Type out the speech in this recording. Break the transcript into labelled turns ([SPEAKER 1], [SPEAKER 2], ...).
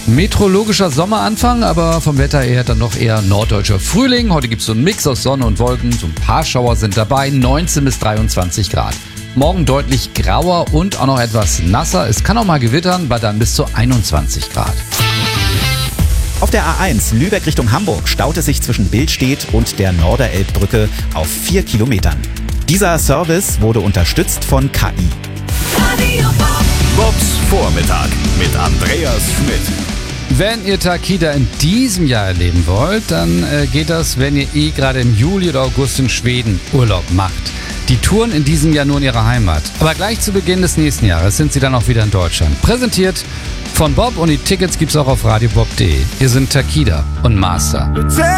[SPEAKER 1] Meteorologischer Sommeranfang, aber vom Wetter her dann noch eher norddeutscher Frühling. Heute gibt es so einen Mix aus Sonne und Wolken, so ein paar Schauer sind dabei, 19 bis 23 Grad. Morgen deutlich grauer und auch noch etwas nasser. Es kann auch mal gewittern, bei dann bis zu 21 Grad.
[SPEAKER 2] Auf der A1 Lübeck Richtung Hamburg staut es sich zwischen Billstedt und der Norderelbbrücke auf 4 Kilometern. Dieser Service wurde unterstützt von KI.
[SPEAKER 3] Bobs Vormittag mit Andreas Schmidt.
[SPEAKER 1] Wenn ihr Takida in diesem Jahr erleben wollt, dann geht das, wenn ihr gerade im Juli oder August in Schweden Urlaub macht. Die touren in diesem Jahr nur in ihrer Heimat. Aber gleich zu Beginn des nächsten Jahres sind sie dann auch wieder in Deutschland. Präsentiert von Bob und die Tickets gibt's auch auf radiobob.de. Hier sind Takida und Master.